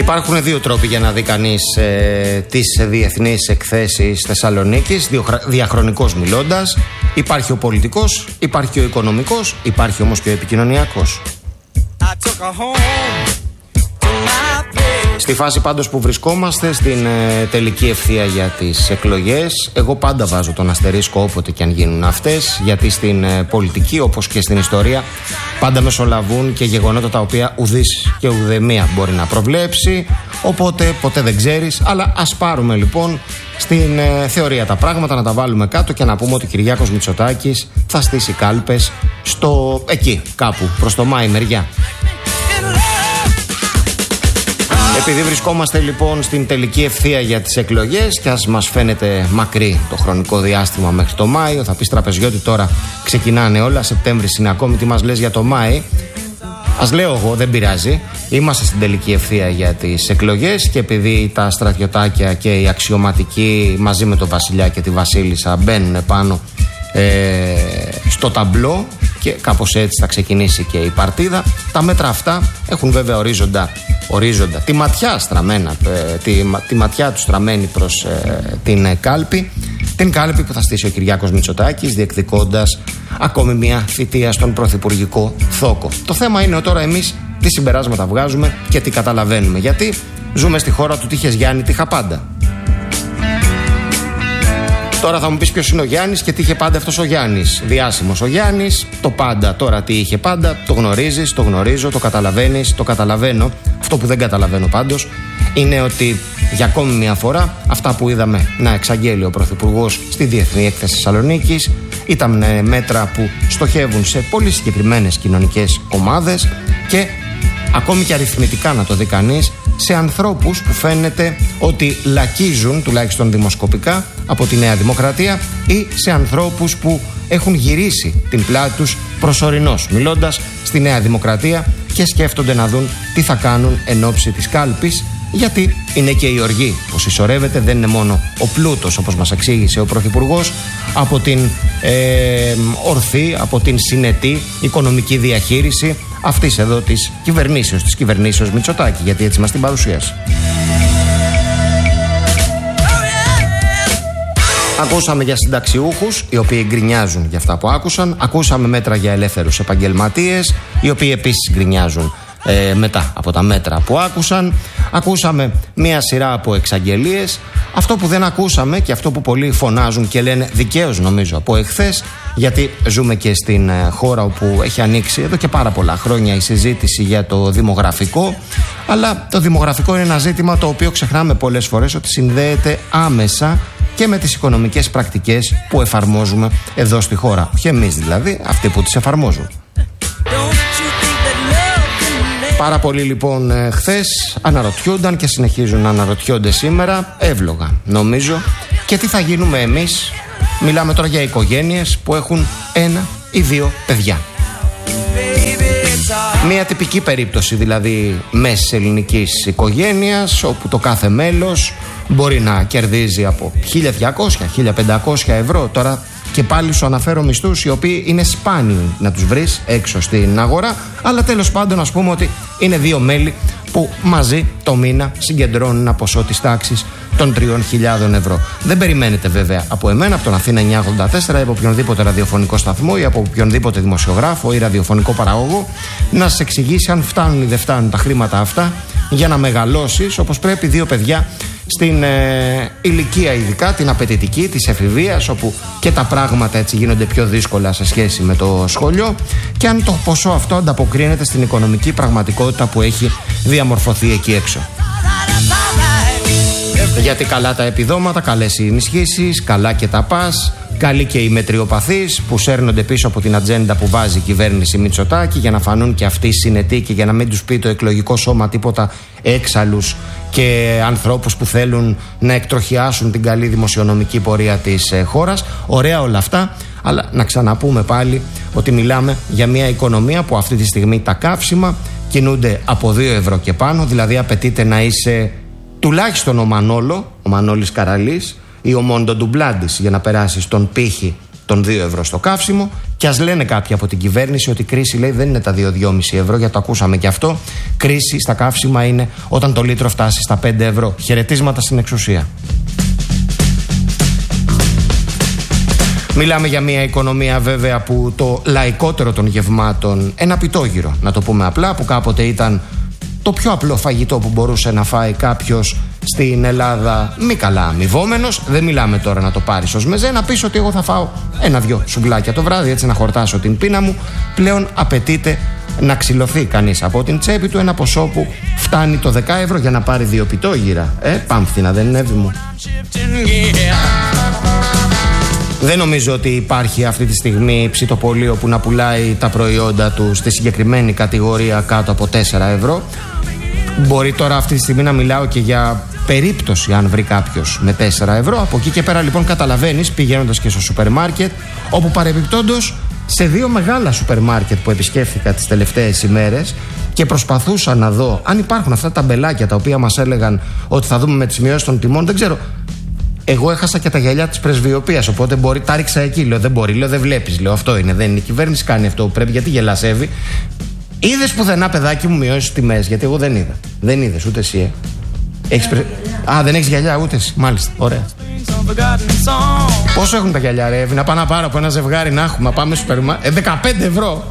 Υπάρχουν δύο τρόποι για να δει κανείς τις διεθνείς εκθέσεις Θεσσαλονίκης, διαχρονικώς μιλώντας. Υπάρχει ο πολιτικός, υπάρχει ο οικονομικός, υπάρχει όμως και ο επικοινωνιακός. Στη φάση πάντως που βρισκόμαστε, στην τελική ευθεία για τις εκλογές, εγώ πάντα βάζω τον αστερίσκο όποτε και αν γίνουν αυτές, γιατί στην πολιτική όπως και στην ιστορία πάντα μεσολαβούν και γεγονότα τα οποία ουδής και ουδεμία μπορεί να προβλέψει, οπότε ποτέ δεν ξέρεις. Αλλά ας πάρουμε λοιπόν στην θεωρία τα πράγματα, να τα βάλουμε κάτω και να πούμε ότι ο Κυριάκος Μητσοτάκης θα στήσει κάλπες στο εκεί κάπου προς το Μάη μεριά. Επειδή βρισκόμαστε λοιπόν στην τελική ευθεία για τις εκλογές και ας μας φαίνεται μακρύ το χρονικό διάστημα μέχρι το Μάιο, θα πεις τραπεζιώτη τώρα ξεκινάνε όλα, Σεπτέμβρης είναι ακόμη, τι μας λες για το Μάη? Ας λέω εγώ, δεν πειράζει, είμαστε στην τελική ευθεία για τις εκλογές και επειδή τα στρατιωτάκια και οι αξιωματικοί μαζί με τον Βασιλιά και τη Βασίλισσα μπαίνουν πάνω στο ταμπλό και κάπως έτσι θα ξεκινήσει και η παρτίδα. Τα μέτρα αυτά έχουν βέβαια ορίζοντα τη ματιά στραμμένα, τη ματιά του στραμμένη προς την κάλπη που θα στήσει ο Κυριάκος Μητσοτάκης, διεκδικώντας ακόμη μια θητεία στον πρωθυπουργικό θόκο. Το θέμα είναι τώρα εμείς τι συμπεράσματα βγάζουμε και τι καταλαβαίνουμε, γιατί ζούμε στη χώρα του τύχες Γιάννη, τύχα πάντα. Τώρα θα μου πεις ποιος είναι ο Γιάννης και τι είχε πάντα αυτός ο Γιάννης. Διάσημος ο Γιάννης, το πάντα. Τώρα τι είχε πάντα, το γνωρίζεις, το γνωρίζω, το καταλαβαίνεις, το καταλαβαίνω. Αυτό που δεν καταλαβαίνω πάντως είναι ότι για ακόμη μια φορά αυτά που είδαμε να εξαγγέλει ο Πρωθυπουργός στη Διεθνή Έκθεση Θεσσαλονίκης ήταν μέτρα που στοχεύουν σε πολύ συγκεκριμένες κοινωνικές ομάδες και ακόμη και αριθμητικά να το δει κανείς, σε ανθρώπους που φαίνεται ότι λακίζουν, τουλάχιστον δημοσκοπικά, από τη Νέα Δημοκρατία ή σε ανθρώπους που έχουν γυρίσει την πλάτη τους προσωρινώς, μιλώντας στη Νέα Δημοκρατία και σκέφτονται να δουν τι θα κάνουν εν ώψη της κάλπης, γιατί είναι και η οργή που συσσωρεύεται, δεν είναι μόνο ο πλούτος όπως μας εξήγησε ο Πρωθυπουργός, από την ορθή, από την συνετή οικονομική διαχείριση αυτής εδώ της κυβερνήσεως Μητσοτάκη, γιατί έτσι μας την παρουσίασε. Ακούσαμε για συνταξιούχους οι οποίοι γκρινιάζουν για αυτά που άκουσαν. Ακούσαμε μέτρα για ελεύθερους επαγγελματίες οι οποίοι επίσης γκρινιάζουν μετά από τα μέτρα που άκουσαν. Ακούσαμε μία σειρά από εξαγγελίες. Αυτό που δεν ακούσαμε και αυτό που πολλοί φωνάζουν και λένε δικαίως νομίζω από εχθές, γιατί ζούμε και στην χώρα όπου έχει ανοίξει εδώ και πάρα πολλά χρόνια η συζήτηση για το δημογραφικό, αλλά το δημογραφικό είναι ένα ζήτημα το οποίο ξεχνάμε πολλές φορές ότι συνδέεται άμεσα και με τις οικονομικές πρακτικές που εφαρμόζουμε εδώ στη χώρα. Όχι εμείς δηλαδή, αυτοί που τις εφαρμόζουν. Πάρα πολλοί λοιπόν χθες αναρωτιούνταν και συνεχίζουν να αναρωτιόνται σήμερα, εύλογα νομίζω, και τι θα γίνουμε εμείς. Μιλάμε τώρα για οικογένειες που έχουν 1 ή 2 παιδιά. Μια τυπική περίπτωση δηλαδή μέσης ελληνικής οικογένειας, όπου το κάθε μέλος μπορεί να κερδίζει από 1.200-1.500 ευρώ. Τώρα και πάλι σου αναφέρω μισθούς οι οποίοι είναι σπάνιοι να τους βρεις έξω στην αγορά, αλλά τέλος πάντων ας πούμε ότι είναι 2 μέλη που μαζί το μήνα συγκεντρώνουν ένα ποσό της τάξης των 3.000 ευρώ. Δεν περιμένετε βέβαια από εμένα, από τον Αθήνα 984 ή από οποιονδήποτε ραδιοφωνικό σταθμό ή από οποιονδήποτε δημοσιογράφο ή ραδιοφωνικό παραγωγό να σας εξηγήσει αν φτάνουν ή δεν φτάνουν τα χρήματα αυτά για να μεγαλώσεις όπως πρέπει 2 παιδιά στην ηλικία ειδικά, την απαιτητική της εφηβείας, όπου και τα πράγματα έτσι γίνονται πιο δύσκολα σε σχέση με το σχολείο, και αν το ποσό αυτό ανταποκρίνεται στην οικονομική πραγματικότητα που έχει διαμορφωθεί εκεί έξω. Γιατί καλά τα επιδόματα, καλές οι ενισχύσεις, καλά και τα πας, καλοί και οι μετριοπαθείς που σέρνονται πίσω από την ατζέντα που βάζει η κυβέρνηση Μητσοτάκη για να φανούν και αυτοί συνετοί και για να μην τους πει το εκλογικό σώμα τίποτα έξαλλους και ανθρώπους που θέλουν να εκτροχιάσουν την καλή δημοσιονομική πορεία της χώρας. Ωραία όλα αυτά, αλλά να ξαναπούμε πάλι ότι μιλάμε για μια οικονομία που αυτή τη στιγμή τα καύσιμα κινούνται από 2 ευρώ και πάνω, δηλαδή απαιτείται να είσαι τουλάχιστον ο Μανώλης Καραλής ή ο Μόντο Ντουμπλάντης για να περάσεις τον πύχη των 2 ευρώ στο καύσιμο, Και ας λένε κάποιοι από την κυβέρνηση ότι κρίση, λέει, δεν είναι τα 2-2,5 ευρώ, γιατί το ακούσαμε και αυτό. Κρίση στα καύσιμα είναι όταν το λίτρο φτάσει στα 5 ευρώ. Χαιρετίσματα στην εξουσία. Μιλάμε για μια οικονομία βέβαια που το λαϊκότερο των γευμάτων, ένα πιτόγυρο να το πούμε απλά, που κάποτε ήταν το πιο απλό φαγητό που μπορούσε να φάει κάποιος στην Ελλάδα, μη καλά αμοιβόμενος. Δεν μιλάμε τώρα να το πάρεις ως μεζέ, να πεις ότι εγώ θα φάω 1-2 σουβλάκια το βράδυ, έτσι να χορτάσω την πείνα μου. Πλέον απαιτείται να ξυλωθεί κανείς από την τσέπη του ένα ποσό που φτάνει το 10 ευρώ για να πάρει 2 πιτόγυρα. Πάμφθηνα, δεν είναι, Εύη μου? Δεν νομίζω ότι υπάρχει αυτή τη στιγμή ψητοπωλείο που να πουλάει τα προϊόντα του στη συγκεκριμένη κατηγορία κάτω από 4 ευρώ. Μπορεί τώρα αυτή τη στιγμή να μιλάω και για περίπτωση αν βρει κάποιος με 4 ευρώ. Από εκεί και πέρα λοιπόν καταλαβαίνεις, πηγαίνοντας και στο σούπερ μάρκετ, όπου παρεμπιπτόντως σε 2 μεγάλα σούπερ μάρκετ που επισκέφθηκα τις τελευταίες ημέρες και προσπαθούσα να δω αν υπάρχουν αυτά τα μπελάκια τα οποία μας έλεγαν ότι θα δούμε με τις μειώσεις των τιμών. Δεν ξέρω. Εγώ έχασα και τα γυαλιά της πρεσβειοποίας, οπότε μπορεί, τα ρίξα εκεί. Λέω δεν μπορεί, λέω δεν βλέπεις. Λέω αυτό είναι, δεν είναι. Η κυβέρνηση κάνει αυτό που πρέπει, γιατί γελάς, Εύη? Είδες πουθενά, παιδάκι μου, μειώσεις τιμές? Γιατί εγώ δεν είδα. Δεν είδες ούτε εσύ, δεν έχεις γυαλιά ούτε εσύ. Μάλιστα, ωραία. Πόσο έχουν τα γυαλιά, ρε Εύη? Να πάω να πάρω από ένα ζευγάρι να έχουμε. Πάμε στο σούπερ μάρκετ. 15 ευρώ.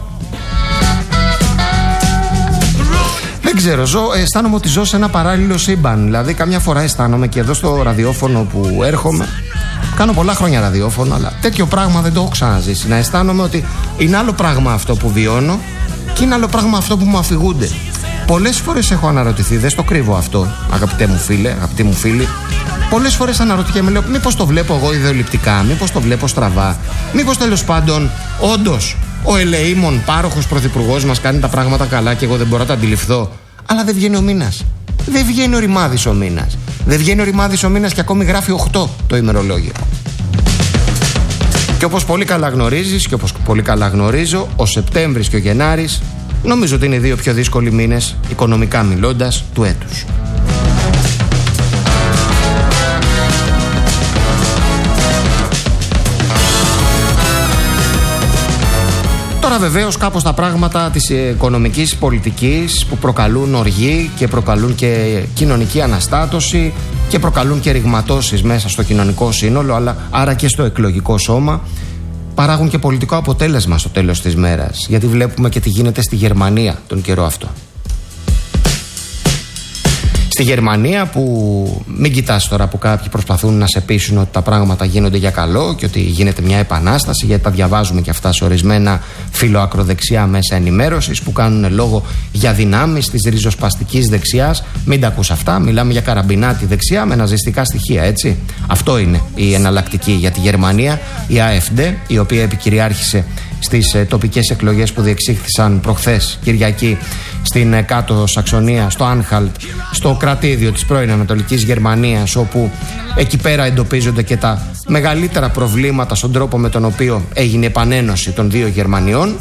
Δεν ξέρω, αισθάνομαι ότι ζω σε ένα παράλληλο σύμπαν. Δηλαδή, καμιά φορά αισθάνομαι και εδώ στο ραδιόφωνο που έρχομαι. Κάνω πολλά χρόνια ραδιόφωνο, αλλά τέτοιο πράγμα δεν το έχω ξαναζήσει. Να αισθάνομαι ότι είναι άλλο πράγμα αυτό που βιώνω και είναι άλλο πράγμα αυτό που μου αφηγούνται. Πολλές φορές έχω αναρωτηθεί, δεν στο κρύβω αυτό, αγαπητέ μου φίλε, αγαπητοί μου φίλοι. Πολλές φορές αναρωτιέμαι, λέω, μήπως το βλέπω εγώ ιδεολειπτικά, μήπως το βλέπω στραβά, μήπως τέλος πάντων όντως ο ελεήμων πάροχος πρωθυπουργός μας κάνει τα πράγματα καλά και εγώ δεν μπορώ να τα αντιληφθώ. Αλλά δεν βγαίνει ο μήνας. Δεν βγαίνει ο ρημάδης ο μήνας. Δεν βγαίνει ο ρημάδης ο μήνας και ακόμη γράφει 8 το ημερολόγιο. Και όπως πολύ καλά γνωρίζεις και όπως πολύ καλά γνωρίζω, ο Σεπτέμβρης και ο Γενάρης νομίζω ότι είναι οι 2 πιο δύσκολοι μήνες, οικονομικά μιλώντας, του έτους. Τώρα βεβαίως κάπως τα πράγματα της οικονομικής πολιτικής που προκαλούν οργή και προκαλούν και κοινωνική αναστάτωση και προκαλούν και ρηγματώσεις μέσα στο κοινωνικό σύνολο, αλλά άρα και στο εκλογικό σώμα, παράγουν και πολιτικό αποτέλεσμα στο τέλος της μέρας. Γιατί βλέπουμε και τι γίνεται στη Γερμανία τον καιρό αυτό. Στη Γερμανία που μην κοιτάς τώρα που κάποιοι προσπαθούν να σε πείσουν ότι τα πράγματα γίνονται για καλό και ότι γίνεται μια επανάσταση, γιατί τα διαβάζουμε και αυτά σε ορισμένα φιλοακροδεξιά μέσα ενημέρωσης που κάνουν λόγο για δυνάμεις της ριζοσπαστικής δεξιάς. Μην τα ακούς αυτά, μιλάμε για καραμπινάτη δεξιά με ναζιστικά στοιχεία, έτσι. Αυτό είναι η εναλλακτική για τη Γερμανία, η AfD, η οποία επικυριάρχησε στις τοπικές εκλογές που διεξήχθησαν προχθές Κυριακή στην κάτω Σαξονία, στο Άνχαλτ, στο κρατήδιο της πρώην Ανατολικής Γερμανίας, όπου εκεί πέρα εντοπίζονται και τα μεγαλύτερα προβλήματα στον τρόπο με τον οποίο έγινε η επανένωση των 2 Γερμανιών.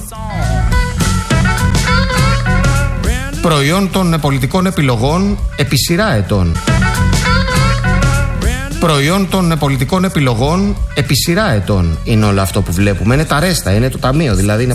Προϊόν των πολιτικών επιλογών επί σειρά ετών. Προϊόν των πολιτικών επιλογών επί σειρά ετών είναι όλο αυτό που βλέπουμε. Είναι τα ρέστα, είναι το ταμείο, δηλαδή είναι